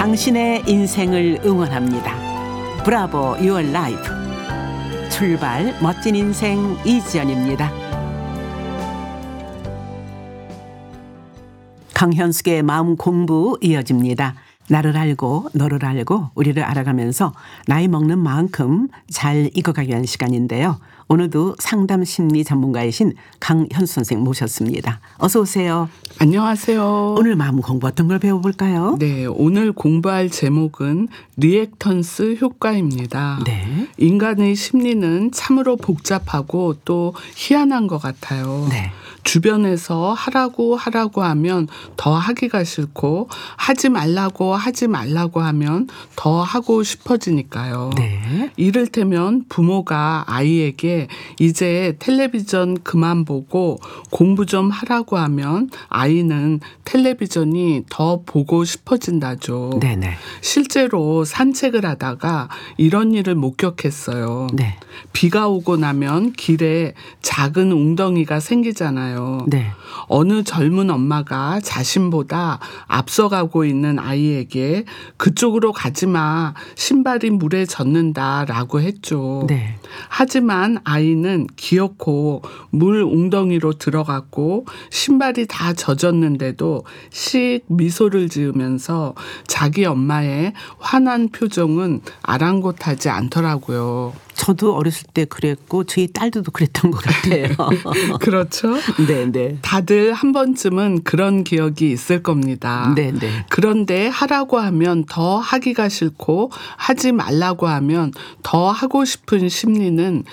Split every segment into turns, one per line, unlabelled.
당신의 인생을 응원합니다. 브라보 유얼 라이프. 출발 멋진 인생 이지연입니다. 강현숙의 마음 공부 이어집니다. 나를 알고 너를 알고 우리를 알아가면서 나이 먹는 만큼 잘 익어가기 위한 시간인데요. 오늘도 상담 심리 전문가이신 강현수 선생님 모셨습니다. 어서 오세요.
안녕하세요.
오늘 마음 공부 어떤 걸 배워볼까요?
네, 오늘 공부할 제목은 리액턴스 효과입니다.
네.
인간의 심리는 참으로 복잡하고 또 희한한 것 같아요.
네.
주변에서 하라고 하면 더 하기가 싫고 하지 말라고 하면 더 하고 싶어지니까요.
네.
이를테면 부모가 아이에게 이제 텔레비전 그만 보고 공부 좀 하라고 하면 아이는 텔레비전이 더 보고 싶어진다죠.
네네.
실제로 산책을 하다가 이런 일을 목격했어요.
네.
비가 오고 나면 길에 작은 웅덩이가 생기잖아요.
네.
어느 젊은 엄마가 자신보다 앞서가고 있는 아이에게 그쪽으로 가지 마. 신발이 물에 젖는다라고 했죠.
네.
하지만 아이는 기어코 물 웅덩이로 들어갔고 신발이 다 젖었는데도 씩 미소를 지으면서 자기 엄마의 화난 표정은 아랑곳하지 않더라고요.
저도 어렸을 때 그랬고 저희 딸도 그랬던 것 같아요.
그렇죠?
네네.
다들 한 번쯤은 그런 기억이 있을 겁니다.
네네.
그런데 하라고 하면 더 하기가 싫고 하지 말라고 하면 더 하고 싶은 심리는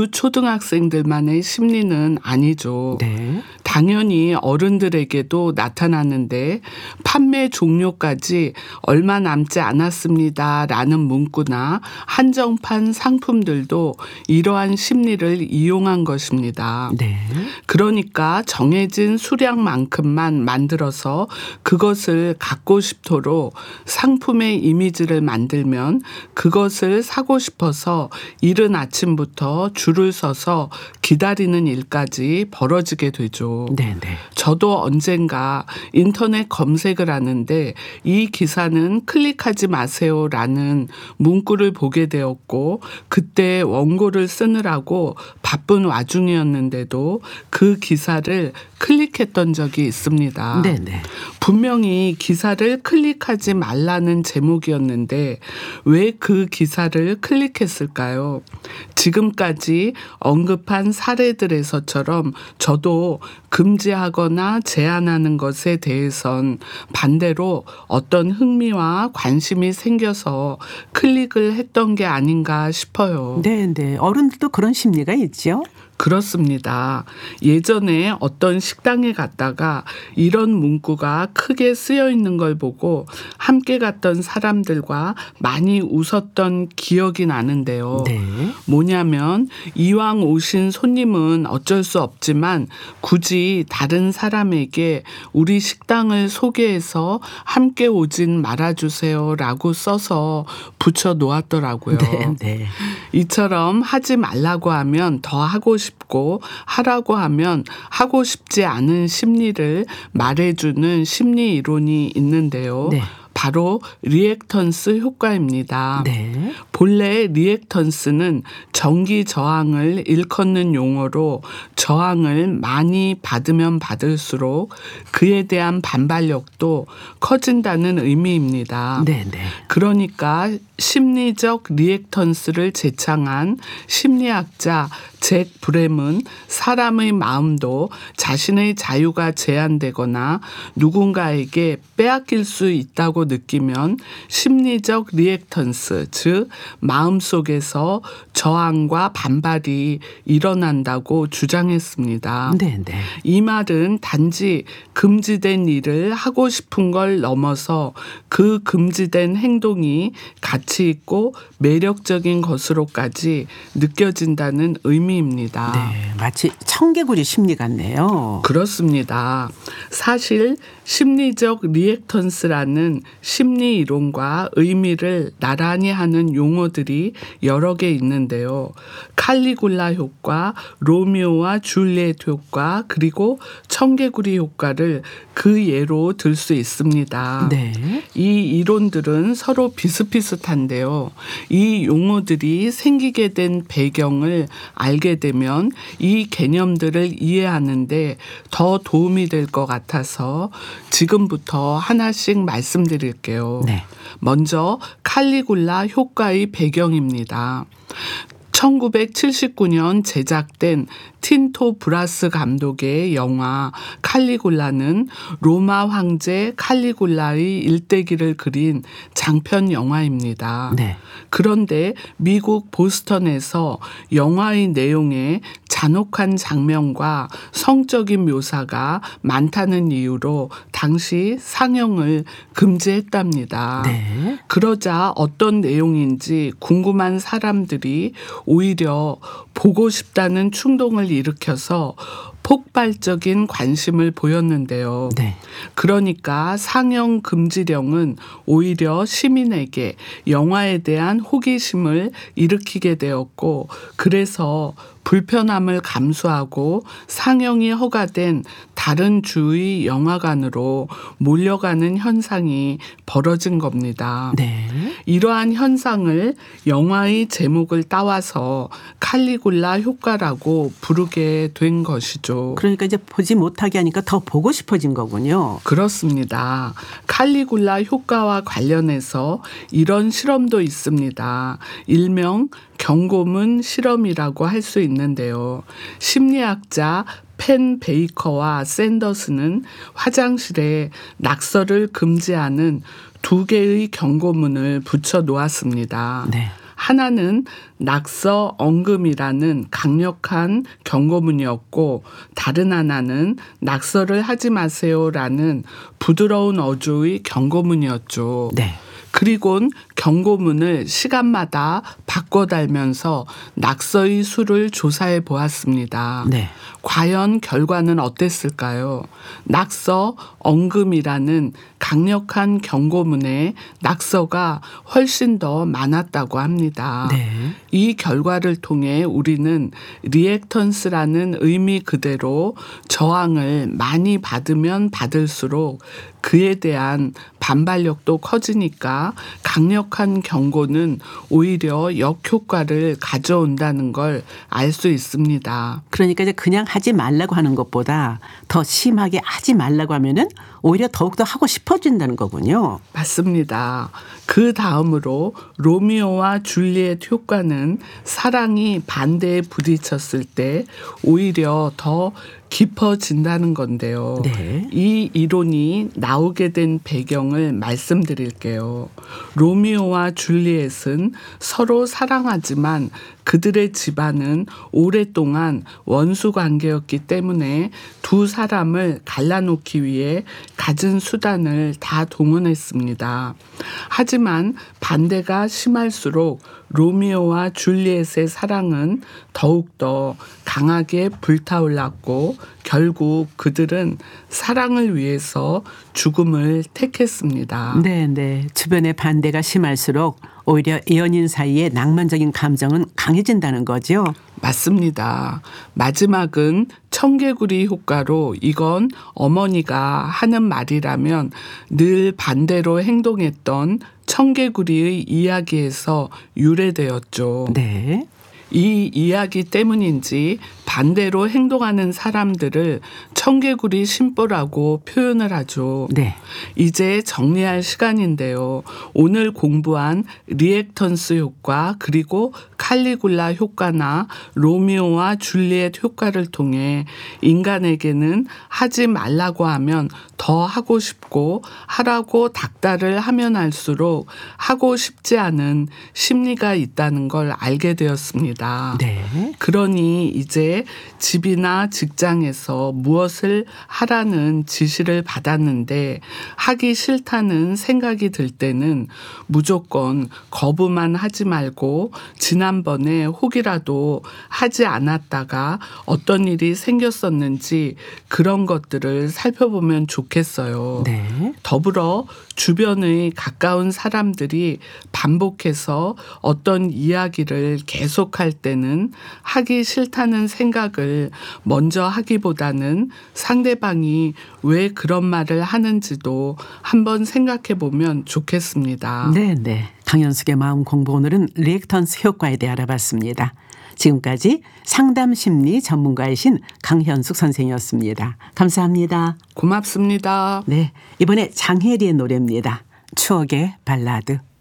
유초등학생들만의 심리는 아니죠.
네.
당연히 어른들에게도 나타나는데 판매 종료까지 얼마 남지 않았습니다라는 문구나 한정판 상품들도 이러한 심리를 이용한 것입니다.
네.
그러니까 정해진 수량만큼만 만들어서 그것을 갖고 싶도록 상품의 이미지를 만들면 그것을 사고 싶어서 이른 아침부터 줄을 서서 기다리는 일까지 벌어지게 되죠.
네네.
저도 언젠가 인터넷 검색을 하는데 이 기사는 클릭하지 마세요라는 문구를 보게 되었고 그때 원고를 쓰느라고 바쁜 와중이었는데도 그 기사를 클릭했던 적이 있습니다.
네네.
분명히 기사를 클릭하지 말라는 제목이었는데 왜 그 기사를 클릭했을까요? 지금까지 언급한 사례들에서처럼 저도 금지하거나 제한하는 것에 대해선 반대로 어떤 흥미와 관심이 생겨서 클릭을 했던 게 아닌가 싶어요.
네네. 어른들도 그런 심리가 있죠.
그렇습니다. 예전에 어떤 식당에 갔다가 이런 문구가 크게 쓰여 있는 걸 보고 함께 갔던 사람들과 많이 웃었던 기억이 나는데요.
네.
뭐냐면 이왕 오신 손님은 어쩔 수 없지만 굳이 다른 사람에게 우리 식당을 소개해서 함께 오진 말아주세요라고 써서 붙여 놓았더라고요.
네. 네.
이처럼 하지 말라고 하면 더 하고 싶고 하라고 하면 하고 싶지 않은 심리를 말해주는 심리 이론이 있는데요.
네.
바로 리액턴스 효과입니다.
네.
본래 리액턴스는 전기 저항을 일컫는 용어로 저항을 많이 받으면 받을수록 그에 대한 반발력도 커진다는 의미입니다.
네네.
그러니까 심리적 리액턴스를 제창한 심리학자 잭 브렘은 사람의 마음도 자신의 자유가 제한되거나 누군가에게 빼앗길 수 있다고 느끼면 심리적 리액턴스, 즉 마음속에서 저항과 반발이 일어난다고 주장했습니다.
네네.
이 말은 단지 금지된 일을 하고 싶은 걸 넘어서 그 금지된 행동이 가치 있고 매력적인 것으로까지 느껴진다는 의미입니다.
네, 마치 청개구리 심리 같네요.
그렇습니다. 사실 심리적 리액턴스라는 심리 이론과 의미를 나란히 하는 용어들이 여러 개 있는데요. 칼리굴라 효과, 로미오와 줄리엣 효과, 그리고 청개구리 효과를 그 예로 들 수 있습니다.
네.
이 이론들은 서로 비슷비슷한데요. 이 용어들이 생기게 된 배경을 알게 되면 이 개념들을 이해하는데 더 도움이 될 것 같아서 지금부터 하나씩 말씀드릴게요.
네.
먼저 칼리굴라 효과의 배경입니다. 1979년 제작된 틴토 브라스 감독의 영화 칼리굴라는 로마 황제 칼리굴라의 일대기를 그린 장편 영화입니다.
네.
그런데 미국 보스턴에서 영화의 내용에 잔혹한 장면과 성적인 묘사가 많다는 이유로 당시 상영을 금지했답니다.
네.
그러자 어떤 내용인지 궁금한 사람들이 오히려 보고 싶다는 충동을 일으켜서 폭발적인 관심을 보였는데요.
네.
그러니까 상영 금지령은 오히려 시민에게 영화에 대한 호기심을 일으키게 되었고, 그래서 불편함을 감수하고 상영이 허가된 다른 주의 영화관으로 몰려가는 현상이 벌어진 겁니다.
네.
이러한 현상을 영화의 제목을 따와서 칼리굴라 효과라고 부르게 된 것이죠.
그러니까 이제 보지 못하게 하니까 더 보고 싶어진 거군요.
그렇습니다. 칼리굴라 효과와 관련해서 이런 실험도 있습니다. 일명 경고문 실험이라고 할 수 있는데요. 심리학자 펜 베이커와 샌더스는 화장실에 낙서를 금지하는 2개의 경고문을 붙여 놓았습니다.
네.
하나는 낙서 언금이라는 강력한 경고문이었고, 다른 하나는 낙서를 하지 마세요라는 부드러운 어조의 경고문이었죠.
네.
그리곤 경고문을 시간마다 바꿔 달면서 낙서의 수를 조사해 보았습니다.
네.
과연 결과는 어땠을까요? 낙서 언금이라는 강력한 경고문에 낙서가 훨씬 더 많았다고 합니다.
네.
이 결과를 통해 우리는 리액턴스라는 의미 그대로 저항을 많이 받으면 받을수록 그에 대한 반발력도 커지니까 강력한 경고는 오히려 역효과를 가져온다는 걸 알 수 있습니다.
그러니까 이제 그냥 하지 말라고 하는 것보다 더 심하게 하지 말라고 하면은 오히려 더욱더 하고 싶어진다는 거군요.
맞습니다. 그 다음으로 로미오와 줄리엣 효과는 사랑이 반대에 부딪혔을 때 오히려 더 깊어진다는 건데요.
네.
이 이론이 나오게 된 배경을 말씀드릴게요. 로미오와 줄리엣은 서로 사랑하지만 그들의 집안은 오랫동안 원수 관계였기 때문에 두 사람을 갈라놓기 위해 갖은 수단을 다 동원했습니다. 하지만 반대가 심할수록 로미오와 줄리엣의 사랑은 더욱더 강하게 불타올랐고 결국 그들은 사랑을 위해서 죽음을 택했습니다.
네. 주변의 반대가 심할수록 오히려 연인 사이의 낭만적인 감정은 강해진다는 거죠.
맞습니다. 마지막은 청개구리 효과로 이건 어머니가 하는 말이라면 늘 반대로 행동했던 청개구리의 이야기에서 유래되었죠.
네.
이 이야기 때문인지 반대로 행동하는 사람들을 청개구리 심보라고 표현을 하죠.
네.
이제 정리할 시간인데요. 오늘 공부한 리액턴스 효과 그리고 칼리굴라 효과나 로미오와 줄리엣 효과를 통해 인간에게는 하지 말라고 하면 더 하고 싶고 하라고 닥달을 하면 할수록 하고 싶지 않은 심리가 있다는 걸 알게 되었습니다. 있습니다.
네.
그러니 이제 집이나 직장에서 무엇을 하라는 지시를 받았는데 하기 싫다는 생각이 들 때는 무조건 거부만 하지 말고 지난번에 혹이라도 하지 않았다가 어떤 일이 생겼었는지 그런 것들을 살펴보면 좋겠어요.
네.
더불어 주변의 가까운 사람들이 반복해서 어떤 이야기를 계속할 때는 하기 싫다는 생각을 먼저 하기보다는 상대방이 왜 그런 말을 하는지도 한번 생각해 보면 좋겠습니다.
네, 네. 강현숙의 마음 공부, 오늘은 리액턴스 효과에 대해 알아봤습니다. 지금까지 상담 심리 전문가이신 강현숙 선생이었습니다. 감사합니다.
고맙습니다.
네, 이번에 장혜리의 노래입니다. 추억의 발라드.